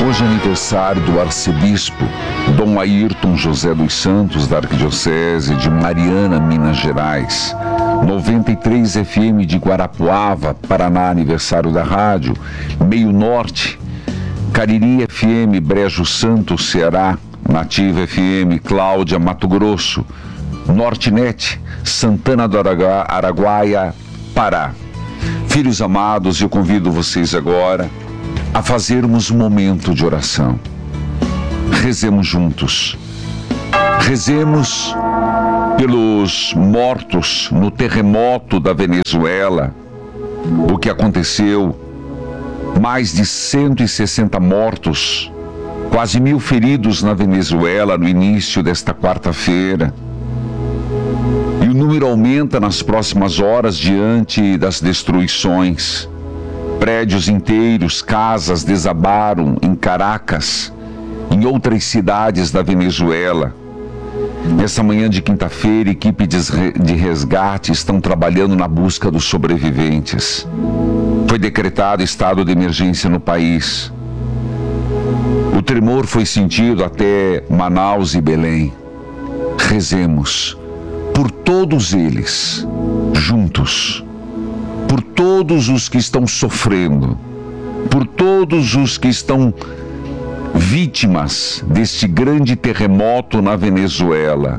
Hoje é aniversário do arcebispo Dom Ayrton José dos Santos, da Arquidiocese de Mariana, Minas Gerais. 93 FM de Guarapuava, Paraná, aniversário da rádio. Meio Norte, Cariri FM, Brejo Santo, Ceará. Nativa FM, Cláudia, Mato Grosso. Nortenet, Santana do Araguaia, Pará. Filhos amados, eu convido vocês agora a fazermos um momento de oração. Rezemos juntos. Rezemos pelos mortos no terremoto da Venezuela, o que aconteceu, mais de 160 mortos, quase 1.000 feridos na Venezuela no início desta quarta-feira. E o número aumenta nas próximas horas diante das destruições. Prédios inteiros, casas desabaram em Caracas, em outras cidades da Venezuela. Nessa manhã de quinta-feira, equipe de resgate estão trabalhando na busca dos sobreviventes. Foi decretado estado de emergência no país. O tremor foi sentido até Manaus e Belém. Rezemos por todos eles, juntos. Por todos os que estão sofrendo, por todos os que estão vítimas deste grande terremoto na Venezuela.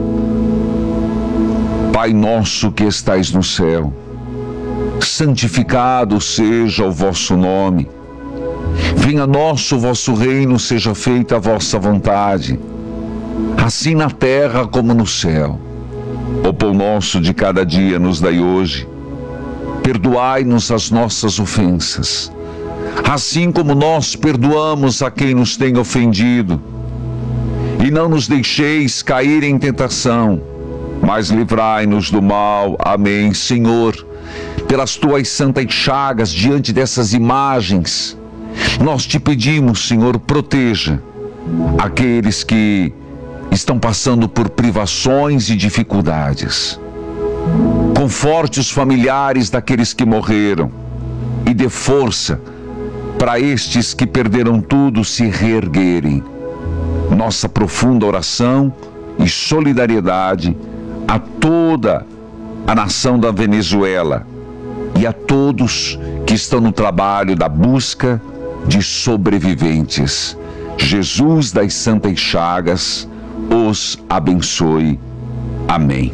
Pai nosso que estais no céu, santificado seja o vosso nome. Venha a nós o vosso reino, seja feita a vossa vontade, assim na terra como no céu. O pão nosso de cada dia nos dai hoje. Perdoai-nos as nossas ofensas, assim como nós perdoamos a quem nos tem ofendido. E não nos deixeis cair em tentação, mas livrai-nos do mal. Amém. Senhor, pelas tuas santas chagas, diante dessas imagens, nós te pedimos, Senhor, proteja aqueles que estão passando por privações e dificuldades. Conforte os familiares daqueles que morreram e dê força para estes que perderam tudo se reerguerem. Nossa profunda oração e solidariedade a toda a nação da Venezuela e a todos que estão no trabalho da busca de sobreviventes. Jesus das Santas Chagas os abençoe. Amém.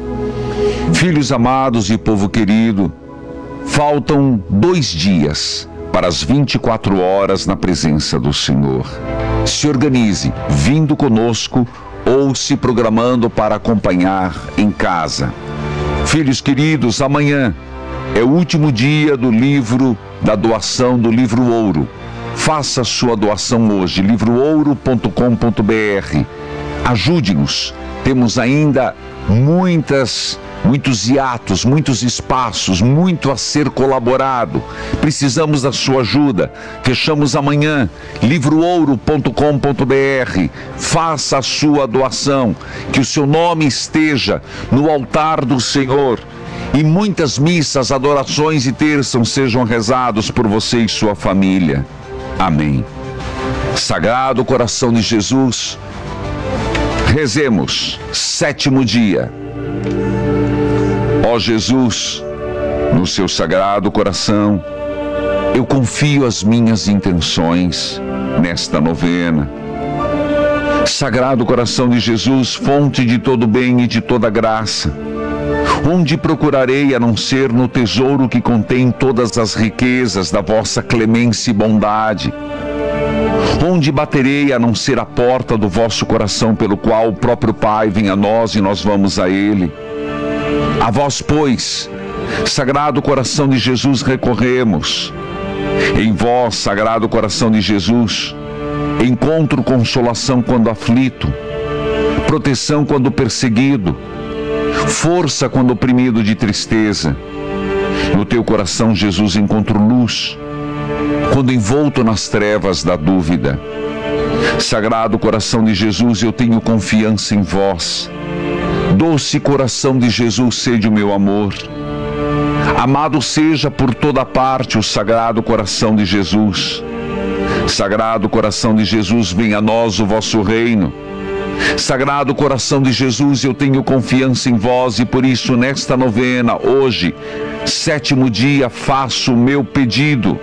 Filhos amados e povo querido, faltam 2 dias para as 24 horas na presença do Senhor. Se organize, vindo conosco ou se programando para acompanhar em casa. Filhos queridos, amanhã é o último dia do livro da doação do Livro Ouro. Faça sua doação hoje, livroouro.com.br. Ajude-nos, temos ainda muitos hiatos, muitos espaços, muito a ser colaborado. Precisamos da sua ajuda. Fechamos amanhã, livroouro.com.br. Faça a sua doação, que o seu nome esteja no altar do Senhor. E muitas missas, adorações e terços sejam rezados por você e sua família. Amém. Sagrado coração de Jesus, rezemos, 7º dia. Ó Jesus, no seu sagrado coração, eu confio as minhas intenções nesta novena. Sagrado coração de Jesus, fonte de todo bem e de toda graça, onde procurarei a não ser no tesouro que contém todas as riquezas da vossa clemência e bondade? Onde baterei a não ser a porta do vosso coração, pelo qual o próprio Pai vem a nós e nós vamos a Ele? A vós, pois, Sagrado Coração de Jesus, recorremos. Em vós, Sagrado Coração de Jesus, encontro consolação quando aflito, proteção quando perseguido, força quando oprimido de tristeza. No teu coração, Jesus, encontro luz quando envolto nas trevas da dúvida. Sagrado Coração de Jesus, eu tenho confiança em vós. Doce coração de Jesus, sede o meu amor. Amado seja por toda parte o Sagrado Coração de Jesus. Sagrado coração de Jesus, venha a nós o vosso reino. Sagrado coração de Jesus, eu tenho confiança em vós e por isso nesta novena, hoje, 7º dia, faço o meu pedido.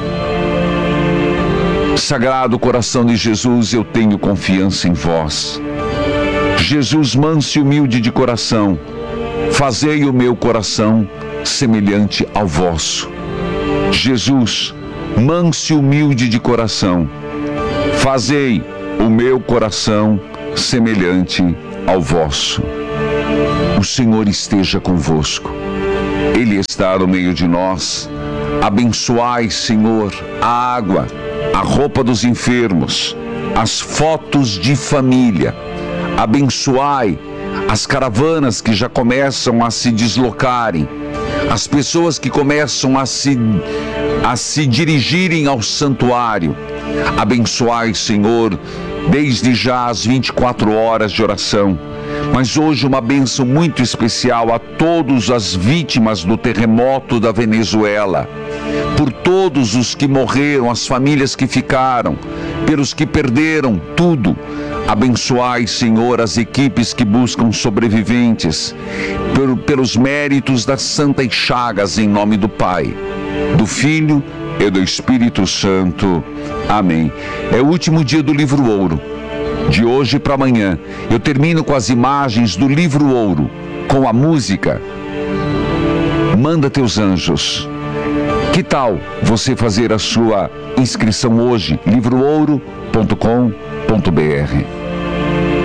Sagrado coração de Jesus, eu tenho confiança em vós. Jesus manso e humilde de coração, fazei o meu coração semelhante ao vosso. Jesus, manso e humilde de coração, fazei o meu coração semelhante ao vosso. O Senhor esteja convosco. Ele está no meio de nós. Abençoai, Senhor, a água, a roupa dos enfermos, as fotos de família. Abençoai as caravanas que já começam a se deslocarem, as pessoas que começam a se dirigirem ao santuário. Abençoai, Senhor, desde já as 24 horas de oração. Mas hoje uma bênção muito especial a todas as vítimas do terremoto da Venezuela, por todos os que morreram, as famílias que ficaram, pelos que perderam tudo. Abençoai, Senhor, as equipes que buscam sobreviventes, pelos méritos das Santas Chagas, em nome do Pai, do Filho e do Espírito Santo. Amém. É o último dia do livro Ouro, de hoje para amanhã. Eu termino com as imagens do livro Ouro, com a música Manda Teus Anjos. Que tal você fazer a sua inscrição hoje? livroOuro.com.br